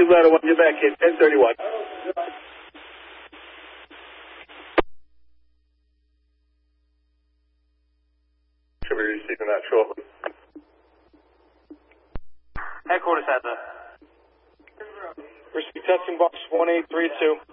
Taxi ladder 1, get back in, 1031. Should be receiving that shortly. Headquarters has a. Receive testing box 1832.